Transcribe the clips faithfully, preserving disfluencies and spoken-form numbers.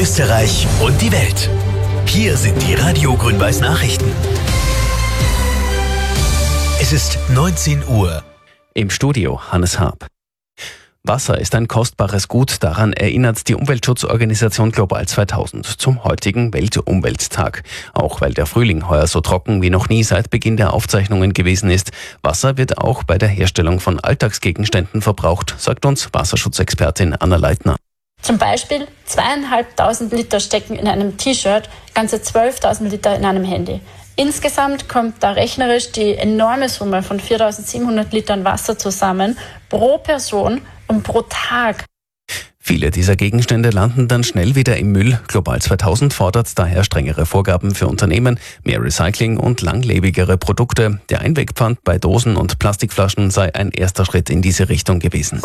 Österreich und die Welt. Hier sind die Radio Grün-Weiß Nachrichten. Es ist neunzehn Uhr. Im Studio Hannes Haab. Wasser ist ein kostbares Gut, daran erinnert die Umweltschutzorganisation Global zweitausend zum heutigen Weltumwelttag. Auch weil der Frühling heuer so trocken wie noch nie seit Beginn der Aufzeichnungen gewesen ist. Wasser wird auch bei der Herstellung von Alltagsgegenständen verbraucht, sagt uns Wasserschutzexpertin Anna Leitner. Zum Beispiel zweieinhalbtausend Liter stecken in einem T-Shirt, ganze zwölftausend Liter in einem Handy. Insgesamt kommt da rechnerisch die enorme Summe von viertausendsiebenhundert Litern Wasser zusammen pro Person und pro Tag. Viele dieser Gegenstände landen dann schnell wieder im Müll. Global zweitausend fordert daher strengere Vorgaben für Unternehmen, mehr Recycling und langlebigere Produkte. Der Einwegpfand bei Dosen und Plastikflaschen sei ein erster Schritt in diese Richtung gewesen.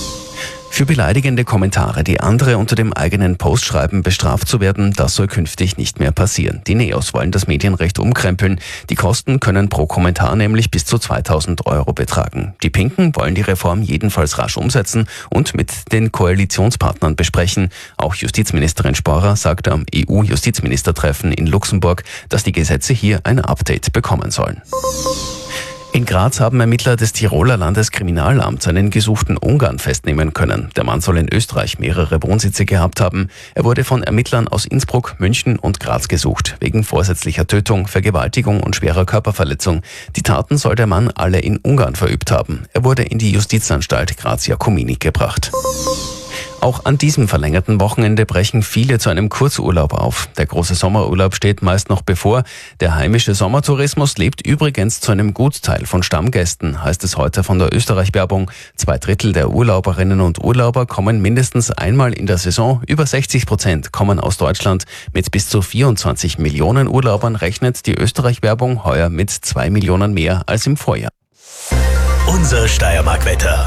Für beleidigende Kommentare, die andere unter dem eigenen Post schreiben, bestraft zu werden, das soll künftig nicht mehr passieren. Die Neos wollen das Medienrecht umkrempeln. Die Kosten können pro Kommentar nämlich bis zu zweitausend Euro betragen. Die Pinken wollen die Reform jedenfalls rasch umsetzen und mit den Koalitionspartnern besprechen. Auch Justizministerin Sporer sagte am E U-Justizministertreffen in Luxemburg, dass die Gesetze hier ein Update bekommen sollen. In Graz haben Ermittler des Tiroler Landeskriminalamts einen gesuchten Ungarn festnehmen können. Der Mann soll in Österreich mehrere Wohnsitze gehabt haben. Er wurde von Ermittlern aus Innsbruck, München und Graz gesucht, wegen vorsätzlicher Tötung, Vergewaltigung und schwerer Körperverletzung. Die Taten soll der Mann alle in Ungarn verübt haben. Er wurde in die Justizanstalt Graz-Jakomini gebracht. Auch an diesem verlängerten Wochenende brechen viele zu einem Kurzurlaub auf. Der große Sommerurlaub steht meist noch bevor. Der heimische Sommertourismus lebt übrigens zu einem Gutteil von Stammgästen, heißt es heute von der Österreich-Werbung. Zwei Drittel der Urlauberinnen und Urlauber kommen mindestens einmal in der Saison. Über sechzig Prozent kommen aus Deutschland. Mit bis zu vierundzwanzig Millionen Urlaubern rechnet die Österreich-Werbung heuer mit zwei Millionen mehr als im Vorjahr. Unser Steiermark-Wetter.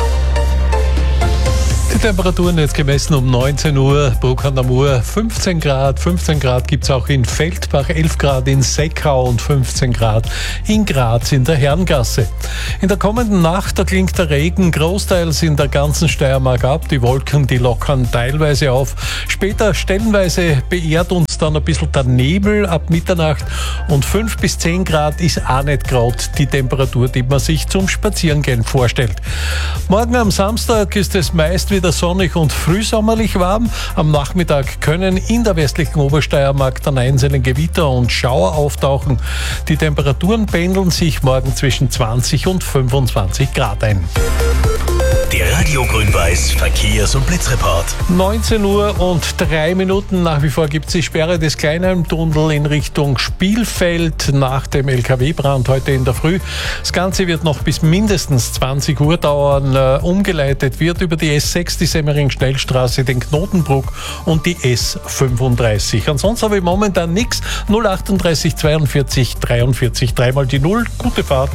Die Temperaturen jetzt gemessen um neunzehn Uhr, Bruck an der Mur fünfzehn Grad, fünfzehn Grad gibt es auch in Feldbach, elf Grad in Seckau und fünfzehn Grad in Graz in der Herrengasse. In der kommenden Nacht, da klingt der Regen großteils in der ganzen Steiermark ab, die Wolken, die lockern teilweise auf. Später stellenweise beehrt uns dann ein bisschen der Nebel ab Mitternacht und fünf bis zehn Grad ist auch nicht gerade die Temperatur, die man sich zum Spazierengehen vorstellt. Morgen am Samstag ist es meist wieder sonnig und frühsommerlich warm. Am Nachmittag können in der westlichen Obersteiermark dann einzelne Gewitter und Schauer auftauchen. Die Temperaturen pendeln sich morgen zwischen zwanzig und fünfundzwanzig Grad ein. Der Radio Grün-Weiß Verkehrs- und Blitzreport. neunzehn Uhr und drei Minuten. Nach wie vor gibt es die Sperre des Kleinheim-Tunnel in Richtung Spielfeld nach dem L K W-Brand heute in der Früh. Das Ganze wird noch bis mindestens zwanzig Uhr dauern. Äh, umgeleitet wird über die S sechs, die Semmering-Schnellstraße, den Knotenbruck und die S fünfunddreißig. Ansonsten habe ich momentan nichts. null achtunddreißig zweiundvierzig dreiundvierzig, dreimal die Null. Gute Fahrt.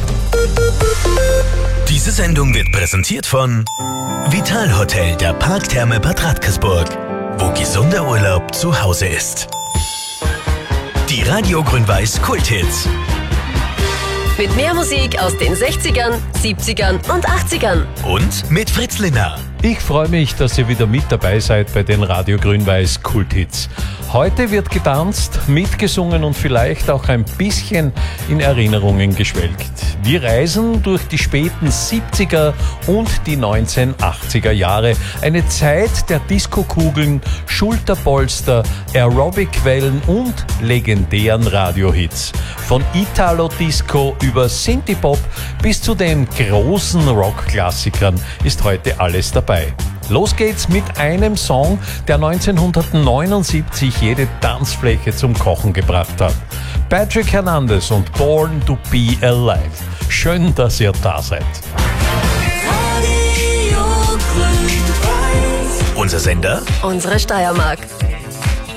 Diese Sendung wird präsentiert von Vital Hotel der Parktherme Bad Radkersburg, wo gesunder Urlaub zu Hause ist. Die Radio Grün-Weiß Kulthits. Mit mehr Musik aus den sechzigern, siebzigern und achtzigern. Und mit Fritz Linner. Ich freue mich, dass ihr wieder mit dabei seid bei den Radio Grün-Weiß Kulthits. Heute wird getanzt, mitgesungen und vielleicht auch ein bisschen in Erinnerungen geschwelgt. Wir reisen durch die späten siebziger und die neunzehnhundertachtziger Jahre. Eine Zeit der Diskokugeln, Schulterpolster, Aerobic-Wellen und legendären Radiohits. Von Italo-Disco über Synthie-Pop bis zu den großen Rock-Klassikern ist heute alles dabei. Los geht's mit einem Song, der neunzehnhundertneunundsiebzig jede Tanzfläche zum Kochen gebracht hat. Patrick Hernandez und Born to be Alive. Schön, dass ihr da seid. Unser Sender? Unsere Steiermark.